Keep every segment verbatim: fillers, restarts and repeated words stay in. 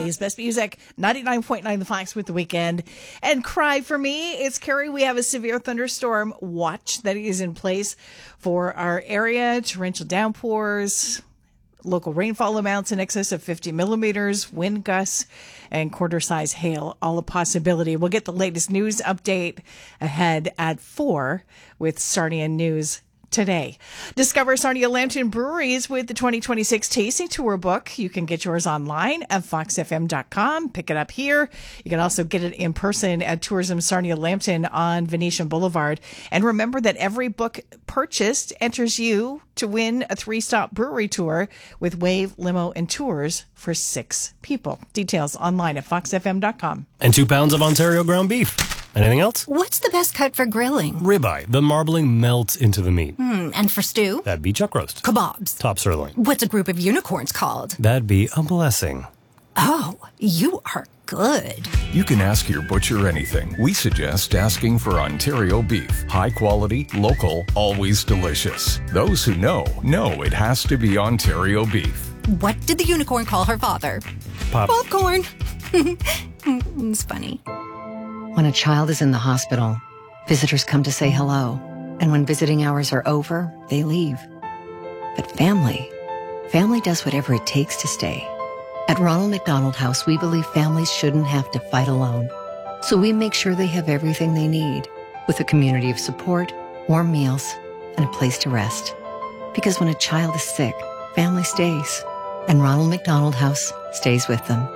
Today's best music, ninety-nine point nine The Fox with The Weekend. And Cry for Me, it's Carrie. We have a severe thunderstorm watch that is in place for our area. Torrential downpours, local rainfall amounts in excess of fifty millimeters, wind gusts, and quarter-size hail, all a possibility. We'll get the latest news update ahead at four with Sarnia News today. Discover Sarnia Lambton Breweries with the twenty twenty-six Tasting Tour book. You can get yours online at fox f m dot com. Pick it up here. You can also get it in person at Tourism Sarnia Lambton on Venetian Boulevard. And remember that every book purchased enters you to win a three-stop brewery tour with Wave, Limo, and Tours for six people. Details online at fox f m dot com. And two pounds of Ontario ground beef. Anything else? What's the best cut for grilling? Ribeye. The marbling melts into the meat. Hmm, and for stew? That'd be chuck roast. Kebabs. Top sirloin. What's a group of unicorns called? That'd be a blessing. Oh, you are good. You can ask your butcher anything. We suggest asking for Ontario beef. High quality, local, always delicious. Those who know, know it has to be Ontario beef. What did the unicorn call her father? Pop. Popcorn. It's funny. When a child is in the hospital, visitors come to say hello. And when visiting hours are over, they leave. But family, family does whatever it takes to stay. At Ronald McDonald House, we believe families shouldn't have to fight alone. So we make sure they have everything they need, with a community of support, warm meals, and a place to rest. Because when a child is sick, family stays. And Ronald McDonald House stays with them.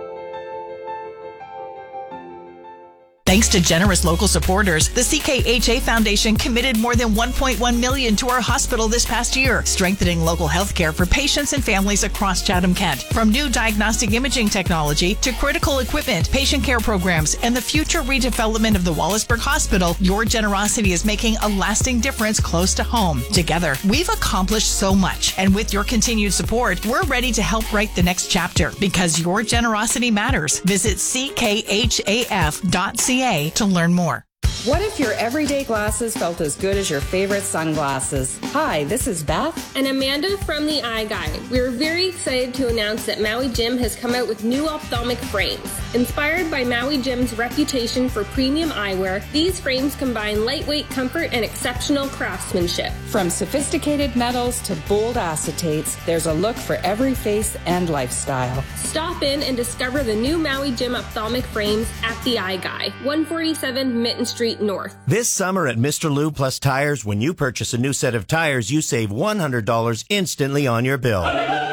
Thanks to generous local supporters, the C K H A Foundation committed more than one point one million dollars to our hospital this past year, strengthening local health care for patients and families across Chatham-Kent. From new diagnostic imaging technology to critical equipment, patient care programs, and the future redevelopment of the Wallaceburg Hospital, your generosity is making a lasting difference close to home. Together, we've accomplished so much, and with your continued support, we're ready to help write the next chapter, because your generosity matters. Visit c k h a f dot c a to learn more. What if your everyday glasses felt as good as your favorite sunglasses? Hi, this is Beth. And Amanda from the Eye Guide. We're very excited to announce that Maui Jim has come out with new ophthalmic frames. Inspired by Maui Jim's reputation for premium eyewear, these frames combine lightweight comfort and exceptional craftsmanship. From sophisticated metals to bold acetates, there's a look for every face and lifestyle. Stop in and discover the new Maui Jim ophthalmic frames at the Eye Guy, one forty-seven Mitten Street North. This summer at Mister Lou Plus Tires, when you purchase a new set of tires, you save one hundred dollars instantly on your bill.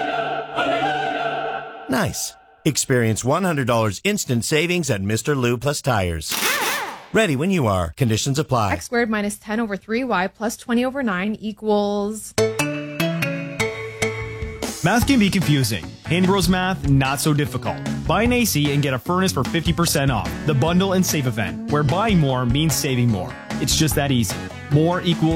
Nice. Experience one hundred dollars instant savings at Mister Lou Plus Tires. Ready when you are. Conditions apply. X squared minus ten over three y plus twenty over nine equals... Math can be confusing. Handy Bros Math, not so difficult. Buy an A C and get a furnace for fifty percent off. The Bundle and Save event, where buying more means saving more. It's just that easy. More equals